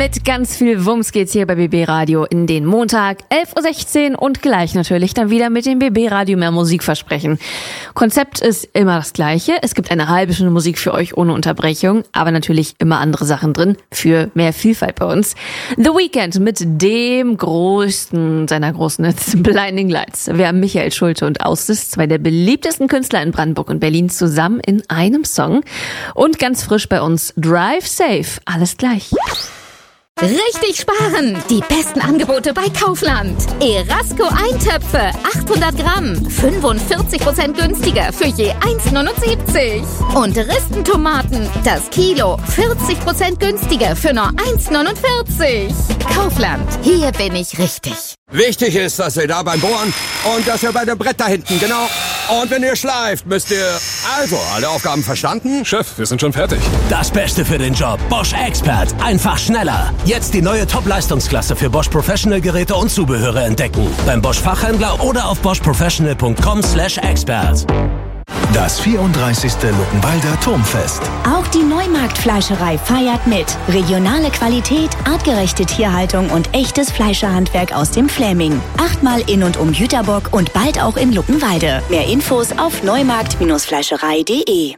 Mit ganz viel Wumms geht's hier bei BB Radio in den Montag, 11.16 Uhr und gleich natürlich dann wieder mit dem BB Radio mehr Musikversprechen. Konzept ist immer das gleiche. Es gibt eine halbe Stunde Musik für euch ohne Unterbrechung, aber natürlich immer andere Sachen drin für mehr Vielfalt bei uns. The Weeknd mit dem größten seiner großen Hits, Blinding Lights. Wir haben Michael Schulte und Austis, zwei der beliebtesten Künstler in Brandenburg und Berlin, zusammen in einem Song. Und ganz frisch bei uns Drive Safe. Alles gleich. Richtig sparen! Die besten Angebote bei Kaufland. Erasco Eintöpfe, 800 Gramm, 45% günstiger für je 1,79. Und Ristentomaten, das Kilo, 40% günstiger für nur 1,49. Kaufland, hier bin ich richtig. Wichtig ist, dass ihr da beim Bohren und dass ihr bei dem Brett da hinten, genau. Und wenn ihr schleift, müsst ihr... Also, alle Aufgaben verstanden? Chef, wir sind schon fertig. Das Beste für den Job. Bosch Expert. Einfach schneller. Jetzt die neue Top-Leistungsklasse für Bosch Professional-Geräte und Zubehöre entdecken. Beim Bosch Fachhändler oder auf boschprofessional.com/expert. Das 34. Luckenwalder Turmfest. Auch die Neumarkt-Fleischerei feiert mit. Regionale Qualität, artgerechte Tierhaltung und echtes Fleischerhandwerk aus dem Fläming. 8-mal in und um Jüterbock und bald auch in Luckenwalde. Mehr Infos auf neumarkt-fleischerei.de.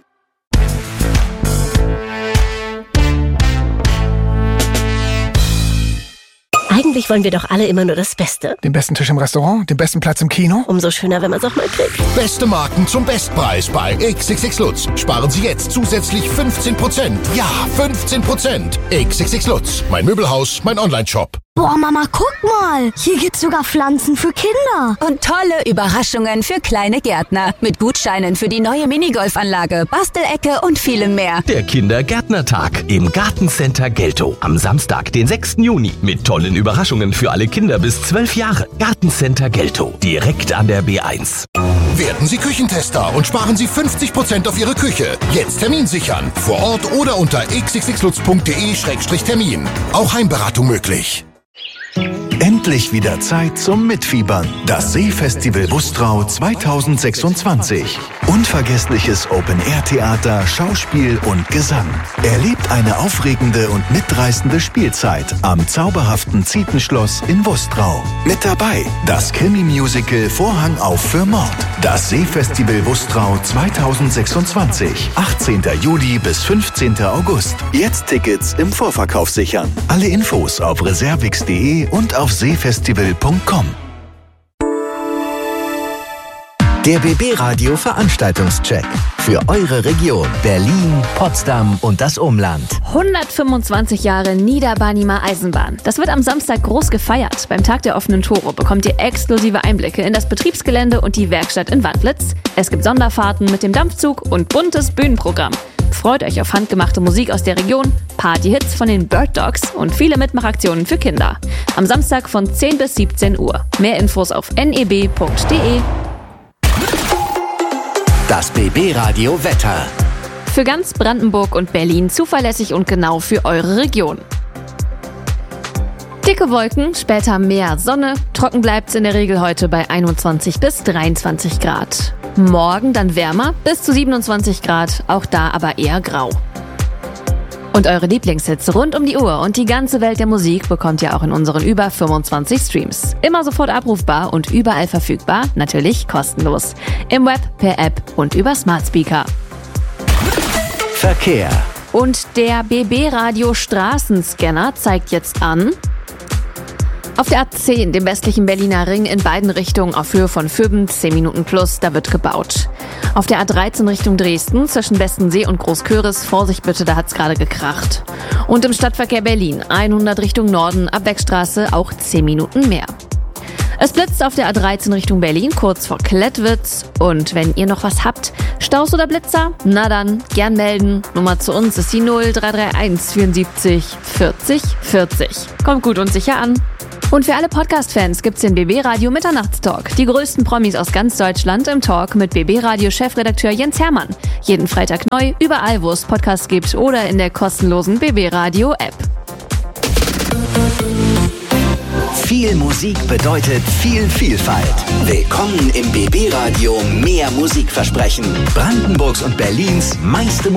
Eigentlich wollen wir doch alle immer nur das Beste. Den besten Tisch im Restaurant, den besten Platz im Kino. Umso schöner, wenn man es auch mal kriegt. Beste Marken zum Bestpreis bei XXX Lutz. Sparen Sie jetzt zusätzlich 15%. Ja, 15%. XXX Lutz. Mein Möbelhaus, mein Onlineshop. Boah, Mama, guck mal. Hier gibt's sogar Pflanzen für Kinder. Und tolle Überraschungen für kleine Gärtner. Mit Gutscheinen für die neue Minigolfanlage, Bastelecke und vielem mehr. Der Kindergärtnertag im Gartencenter Geltow. Am Samstag, den 6. Juni. Mit tollen Überraschungen für alle Kinder bis 12 Jahre. Gartencenter Geltow. Direkt an der B1. Werden Sie Küchentester und sparen Sie 50% auf Ihre Küche. Jetzt Termin sichern. Vor Ort oder unter xxxlutz.de/termin. Auch Heimberatung möglich. Endlich wieder Zeit zum Mitfiebern. Das Seefestival Bustrau 2026. Unvergessliches Open-Air-Theater, Schauspiel und Gesang. Erlebt eine aufregende und mitreißende Spielzeit am zauberhaften Zietenschloss in Bustrau. Mit dabei das Krimi-Musical Vorhang auf für Mord. Das Seefestival Bustrau 2026. 18. Juli bis 15. August. Jetzt Tickets im Vorverkauf sichern. Alle Infos auf reservix.de und auf seefestival.com. Der BB Radio Veranstaltungscheck für eure Region Berlin, Potsdam und das Umland. 125 Jahre Niederbarnimer Eisenbahn. Das wird am Samstag groß gefeiert. Beim Tag der offenen Tore bekommt ihr exklusive Einblicke in das Betriebsgelände und die Werkstatt in Wandlitz. Es gibt Sonderfahrten mit dem Dampfzug und buntes Bühnenprogramm. Freut euch auf handgemachte Musik aus der Region, Partyhits von den Bird Dogs und viele Mitmachaktionen für Kinder. Am Samstag von 10 bis 17 Uhr. Mehr Infos auf neb.de. Das BB Radio Wetter. Für ganz Brandenburg und Berlin zuverlässig und genau für eure Region. Dicke Wolken, später mehr Sonne. Trocken bleibt's in der Regel heute bei 21 bis 23 Grad. Morgen dann wärmer, bis zu 27 Grad, auch da aber eher grau. Und eure Lieblingshits rund um die Uhr und die ganze Welt der Musik bekommt ihr auch in unseren über 25 Streams. Immer sofort abrufbar und überall verfügbar, natürlich kostenlos. Im Web, per App und über Smart Speaker. Verkehr. Und der BB Radio Straßenscanner zeigt jetzt an: auf der A10, dem westlichen Berliner Ring, in beiden Richtungen auf Höhe von Föben, 10 Minuten plus, da wird gebaut. Auf der A13 Richtung Dresden, zwischen Westensee und Großköris, Vorsicht bitte, da hat's gerade gekracht. Und im Stadtverkehr Berlin, 100 Richtung Norden, Abbeckstraße, auch 10 Minuten mehr. Es blitzt auf der A13 Richtung Berlin, kurz vor Klettwitz. Und wenn ihr noch was habt, Staus oder Blitzer? Na dann, gern melden. Nummer zu uns ist die 0331 74 40 40. Kommt gut und sicher an. Und für alle Podcast-Fans gibt's den BB Radio Mitternachtstalk. Die größten Promis aus ganz Deutschland im Talk mit BB Radio Chefredakteur Jens Hermann. Jeden Freitag neu, überall wo es Podcasts gibt oder in der kostenlosen BB Radio App. Viel Musik bedeutet viel Vielfalt. Willkommen im BB Radio mehr Musikversprechen. Brandenburgs und Berlins meiste